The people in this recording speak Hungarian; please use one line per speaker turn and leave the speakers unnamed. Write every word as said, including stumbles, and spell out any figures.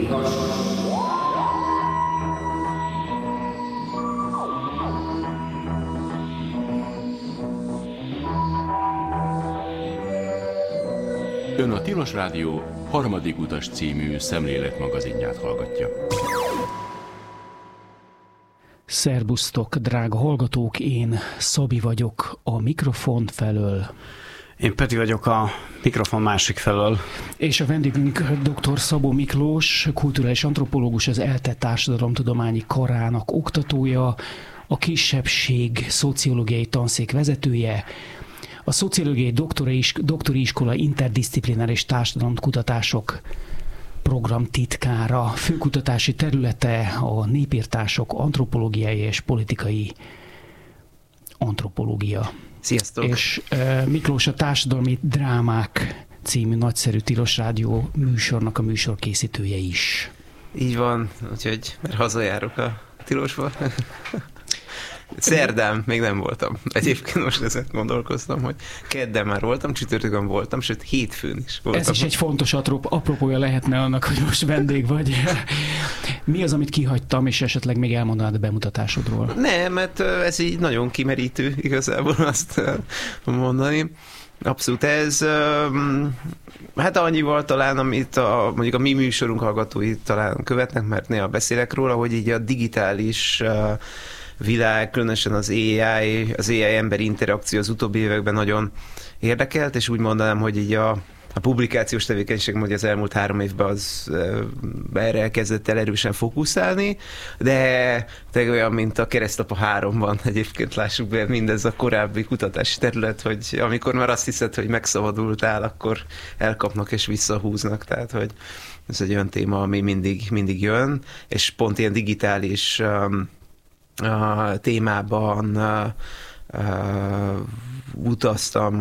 Ön a Tilos Rádió Harmadik Utas című szemléletmagazinját hallgatja.
Szerbusztok, drága hallgatók, én Szabi vagyok a mikrofon felől.
Én Peti vagyok a mikrofon másik felől.
És a vendégünk dr. Szabó Miklós, kulturális antropológus, az ELTE Társadalomtudományi Karának oktatója, a kisebbség szociológiai tanszék vezetője, a szociológiai doktori, doktori iskola interdisziplináris társadalomkutatások programtitkára, főkutatási területe a népírtások antropológiai és politikai antropológia.
Sziasztok!
És uh, Miklós a Társadalmi Drámák című nagyszerű Tilos Rádió műsornak a műsorkészítője is.
Így van, úgyhogy mert hazajárok a Tilosba. Szerdán még nem voltam. Egyébként most ezen gondolkoztam, hogy kedden már voltam, csütörtökön voltam, sőt hétfőn is voltam.
Ez is egy fontos apropója lehetne annak, hogy most vendég vagy. Mi az, amit kihagytam, és esetleg még elmondanád a bemutatásodról?
Nem, mert ez így nagyon kimerítő igazából azt mondani. Abszolút ez, hát annyival talán, amit a, mondjuk a mi műsorunk hallgatói talán követnek, mert néha beszélek róla, hogy így a digitális világ, különösen az á i, az á i emberi interakció az utóbbi években nagyon érdekelt, és úgy mondanám, hogy így a, a publikációs tevékenység mondja az elmúlt három évben az erre elkezdett el erősen fókuszálni, de tényleg olyan, mint a Keresztapa háromban egyébként lássuk be mindez a korábbi kutatási terület, hogy amikor már azt hiszed, hogy megszabadultál, akkor elkapnak és visszahúznak, tehát hogy ez egy olyan téma, ami mindig, mindig jön, és pont ilyen digitális um, a témában uh, uh, utaztam